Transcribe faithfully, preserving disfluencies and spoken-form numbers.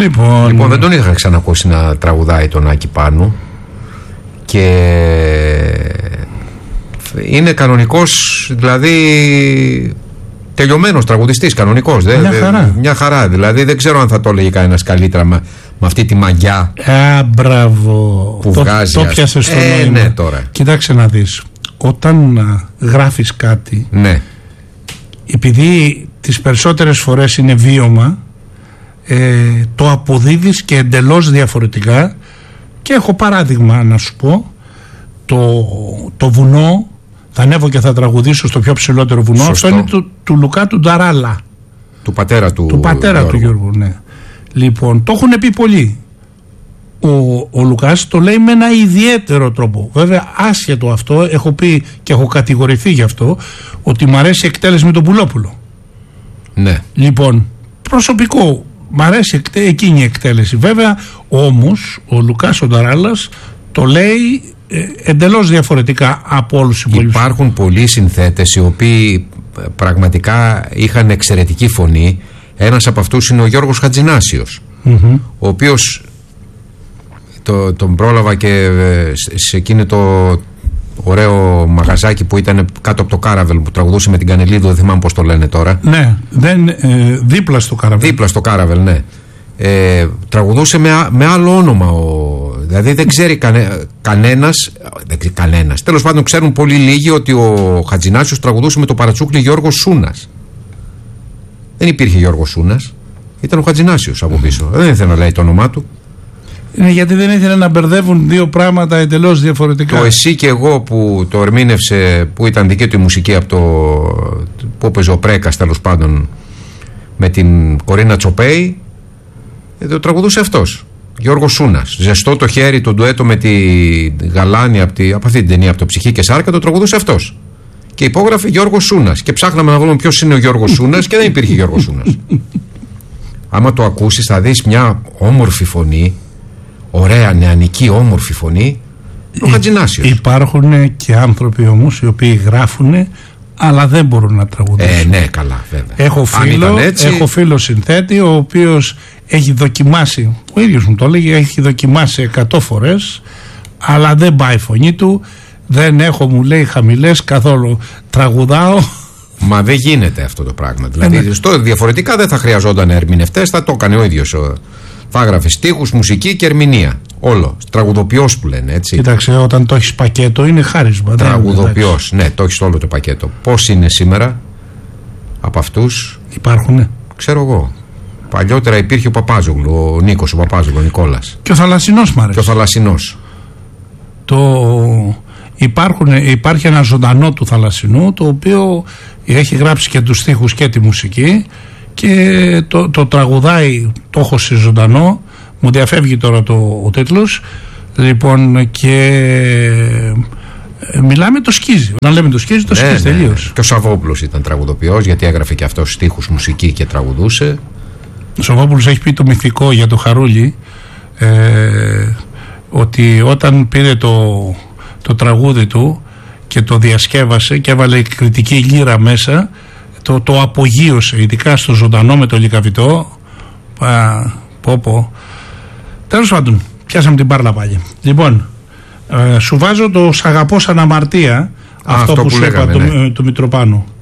Λοιπόν, λοιπόν δεν τον είχα ξανακούσει να τραγουδάει τον Άκη Πάνου. Και είναι κανονικός, δηλαδή τελειωμένος τραγουδιστής, κανονικός. Μια δε, χαρά. Μια χαρά, δηλαδή δεν ξέρω αν θα το έλεγε κανένας καλύτερα με, με αυτή τη μαγιά. Α, μπράβο. Που το, βγάζει. Το πιάσες στο ε, νόημα. ναι, τώρα. Κοίταξε να δεις. Όταν α, γράφεις κάτι, ναι. επειδή τις περισσότερες φορές είναι βίωμα, ε, το αποδίδεις και εντελώς διαφορετικά. Και έχω παράδειγμα να σου πω. Το, το βουνό, θα ανέβω και θα τραγουδήσω στο πιο ψηλότερο βουνό. Σωστό. Αυτό είναι του, του Λουκά του Νταράλα. Του πατέρα του, του πατέρα Γιώργου. του Γιώργου, ναι. Λοιπόν, το έχουν πει πολλοί. Ο, ο Λουκάς το λέει με ένα ιδιαίτερο τρόπο. Βέβαια, άσχετο αυτό, έχω πει και έχω κατηγορηθεί γι' αυτό, ότι μ' αρέσει η εκτέλεση με τον Πουλόπουλο. Ναι. Λοιπόν, προσωπικό, μ' αρέσει εκείνη η εκτέλεση. Βέβαια, όμως, ο Λουκάς ο Νταράλας το λέει ε, εντελώς διαφορετικά από όλους τους υπόλοιπους. Υπάρχουν πολλοί συνθέτες οι οποίοι πραγματικά είχαν εξαιρετική φωνή. Ένας από αυτούς είναι ο Γιώργος Χατζηνάσιος, mm-hmm. ο οποίος το, τον πρόλαβα και σε εκείνο το ωραίο μαγαζάκι που ήταν κάτω από το Κάραβελ που τραγουδούσε με την Κανελίδου, δεν θυμάμαι πώς το λένε τώρα. Ναι, δεν, ε, δίπλα στο Κάραβελ. Δίπλα στο Κάραβελ, ναι. Ε, τραγουδούσε με, με άλλο όνομα ο, δηλαδή δεν ξέρει κανε, κανένας δεν ξέρει κανένας τέλος πάντων ξέρουν πολύ λίγοι ότι ο Χατζηνάσιος τραγουδούσε με το παρατσούκλι Γιώργο Σούνας. Δεν υπήρχε Γιώργο Σούνας, ήταν ο Χατζηνάσιος από πίσω, δεν ήθελε να λέει το όνομά του. Είναι γιατί δεν ήθελε να μπερδεύουν δύο πράγματα εντελώς διαφορετικά. Το Εσύ και Εγώ που το ερμήνευσε, που ήταν δική του η μουσική από το που έπαιζε ο Πρέκας τέλος πάντων με την Κορίνα Τσοπέη, το τραγουδούσε αυτός, Γιώργος Σούνας. Ζεστό το χέρι, το ντουέτο με τη Γαλάνη από, τη, από αυτή την ταινία, από το Ψυχή και Σάρκα, το τραγουδούσε αυτός. Και υπόγραφε Γιώργος Σούνας. Και ψάχναμε να βρούμε ποιος είναι ο Γιώργος Σούνας και δεν υπήρχε Γιώργος Σούνας. Άμα το ακούσεις θα δεις μια όμορφη φωνή, ωραία νεανική όμορφη φωνή, ο Χατζηνάσιος. Υπάρχουν και άνθρωποι όμως οι οποίοι γράφουν αλλά δεν μπορούν να τραγουδήσουν. Ε, ναι, καλά, βέβαια. Έχω φίλο, έτσι... έχω φίλο συνθέτη ο οποίος έχει δοκιμάσει, ο ίδιος μου το έλεγε, έχει δοκιμάσει εκατό φορές, αλλά δεν πάει η φωνή του. Δεν έχω, μου λέει, χαμηλές καθόλου. Τραγουδάω. Μα δεν γίνεται αυτό το πράγμα. Δηλαδή, ε, στο, διαφορετικά δεν θα χρειαζόταν ερμηνευτές, θα το έκανε ο ίδιος. Θα έγραφε στίχους, μουσική και ερμηνεία. Όλο. Τραγουδοποιός που λένε, έτσι. Κοίταξε, όταν το έχεις πακέτο είναι χάρισμα. Τραγουδοποιός, ναι, το έχεις όλο το πακέτο. Πώς είναι σήμερα από αυτούς? Υπάρχουνε. Ξέρω εγώ. Παλιότερα υπήρχε ο Παπάζογλου, ο Νίκος, ο Παπάζογλου, ο Νικόλας. Και ο Θαλασσινός μ' αρέσει. Και ο Θαλασσινός. Το... Υπάρχουν, υπάρχει ένα ζωντανό του Θαλασσινού, το οποίο έχει γράψει και τους στίχους και τη μουσική και το, το τραγουδάει, το έχω σε ζωντανό, μου διαφεύγει τώρα το, ο τίτλος. Λοιπόν, και μιλάμε το σκίζει. Όταν λέμε το σκίζει, το ναι, σκίζει, ναι, τελείως. Ναι. Και ο Σαββόπουλος ήταν τραγουδοποιός, γιατί έγραφε και αυτός στίχους, μουσική και τραγουδούσε. Ο Σαββόπουλος έχει πει το μυθικό για το Χαρούλι, ε, ότι όταν πήρε το, το τραγούδι του και το διασκεύασε και έβαλε κριτική λύρα μέσα, το, το απογείωσε, ειδικά στο ζωντανό με το λικαβιτό. Α, πω πω. Τέλος πάντων, πιάσαμε την πάρλα πάλι. Λοιπόν, ε, σου βάζω το «Σ' αγαπώ σαν αμαρτία», αυτό, αυτό που, που σου είπα, ναι. του, του Μητροπάνου.